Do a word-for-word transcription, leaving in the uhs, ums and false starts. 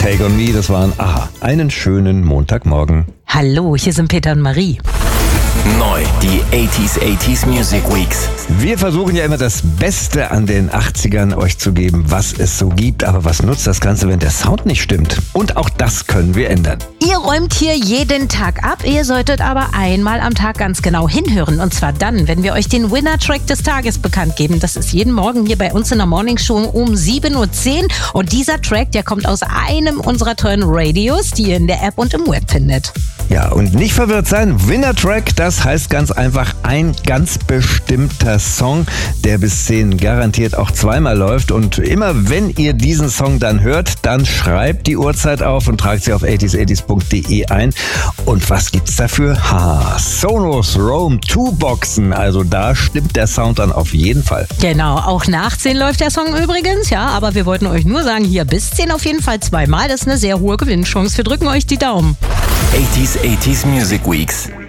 Take on Me, das waren Aha. Einen schönen Montagmorgen. Hallo, hier sind Peter und Marie. Neu, die achtziger achtziger Music Weeks. Wir versuchen ja immer das Beste an den achtzigern euch zu geben, was es so gibt. Aber was nutzt das Ganze, wenn der Sound nicht stimmt? Und auch das können wir ändern. Ihr räumt hier jeden Tag ab. Ihr solltet aber einmal am Tag ganz genau hinhören. Und zwar dann, wenn wir euch den Winner-Track des Tages bekannt geben. Das ist jeden Morgen hier bei uns in der Morning Show um sieben Uhr zehn. Und dieser Track, der kommt aus einem unserer tollen Radios, die ihr in der App und im Web findet. Ja, und nicht verwirrt sein, Winner-Track, das heißt ganz einfach ein ganz bestimmter Song, der bis zehn garantiert auch zweimal läuft. Und immer wenn ihr diesen Song dann hört, dann schreibt die Uhrzeit auf und tragt sie auf achtziger achtziger punkt de ein. Und was gibt's dafür? Ha, Sonos Roam zwei Boxen. Also da stimmt der Sound dann auf jeden Fall. Genau, auch nach zehn läuft der Song übrigens, ja, aber wir wollten euch nur sagen, hier bis zehn auf jeden Fall zweimal. Das ist eine sehr hohe Gewinnchance. Wir drücken euch die Daumen. achtziger achtziger Music Weeks.